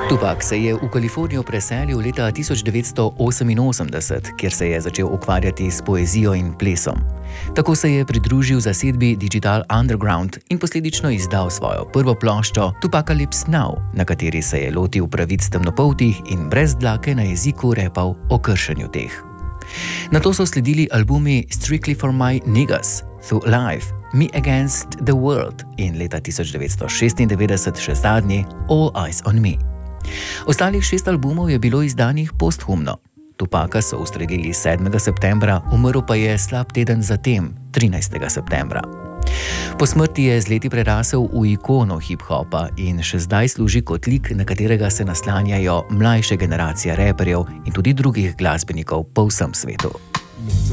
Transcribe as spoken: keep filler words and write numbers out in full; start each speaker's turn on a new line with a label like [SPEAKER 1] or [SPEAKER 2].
[SPEAKER 1] Tupac se je v Kalifornijo preselil leta tisoč devetsto oseminosemdeset, kjer se je začel ukvarjati s poezijo in plesom. Tako se je pridružil zasedbi Digital Underground in posledično izdal svojo prvo ploščo Tupacalypse Now, na kateri se je lotil pravic temnopoltih in brez dlake na jeziku repal o kršenju teh. Nato so sledili albumi Strictly for My Niggas, Thug Life, Me Against the World in leta tisoč devetsto šestindevetdeset še zadnji All Eyes on Me. Ostalih šest albumov je bilo izdanih posthumno. Tupaca so ustrelili sedmega septembra, umrl pa je slab teden zatem, trinajstega septembra. Po smrti je z leti prerasel v ikono hip-hopa in še zdaj služi kot lik, na katerega se naslanjajo mlajše generacije reperjev in tudi drugih glasbenikov po vsem svetu.